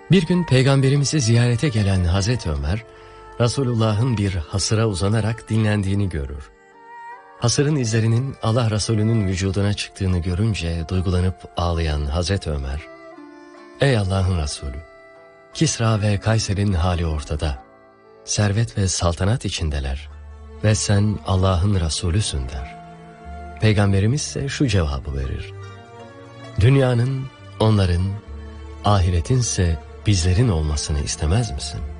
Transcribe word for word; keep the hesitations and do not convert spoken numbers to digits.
Bir gün Peygamberimizi ziyarete gelen Hazreti Ömer, Resulullah'ın bir hasıra uzanarak dinlendiğini görür. Hasırın izlerinin Allah Resulü'nün vücuduna çıktığını görünce duygulanıp ağlayan Hazreti Ömer, "Ey Allah'ın Resulü, Kisra ve Kayser'in hali ortada, servet ve saltanat içindeler ve sen Allah'ın Resulüsün" der. Peygamberimiz ise şu cevabı verir: "Dünyanın, onların, ahiretinse bizlerin olmasını istemez misin?"